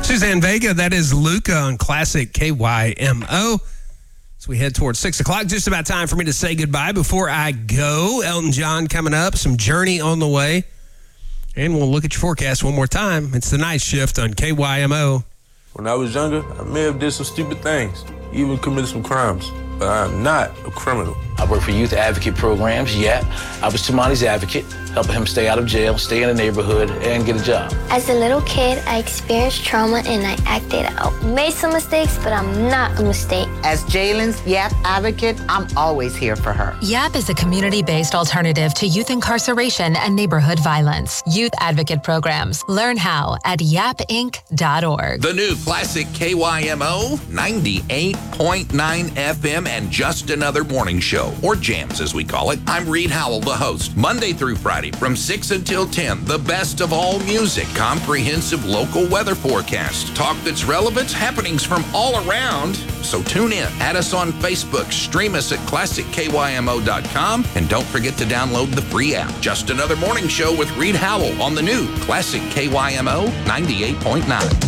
Suzanne Vega, that is Luca on Classic KYMO. So we head towards 6 o'clock. Just about time for me to say goodbye. Before I go, Elton John coming up, some Journey on the way. And we'll look at your forecast one more time. It's the night shift on KYMO. When I was younger, I may have did some stupid things, even committed some crimes, but I'm not a criminal. I work for youth advocate programs, I was Tamani's advocate, helping him stay out of jail, stay in the neighborhood, and get a job. As a little kid, I experienced trauma and I acted out. Made some mistakes, but I'm not a mistake. As Jalen's YAP advocate, I'm always here for her. YAP is a community-based alternative to youth incarceration and neighborhood violence. Youth advocate programs. Learn how at yapinc.org. The new Classic KYMO, 98.9 FM, and just another morning show, or jams as we call it. I'm Reed Howell, the host. Monday through Friday from 6 until 10, the best of all music, comprehensive local weather forecast, talk that's relevant, happenings from all around. So tune in, add us on Facebook, stream us at ClassicKYMO.com, and don't forget to download the free app. Just another morning show with Reed Howell on the new Classic KYMO 98.9.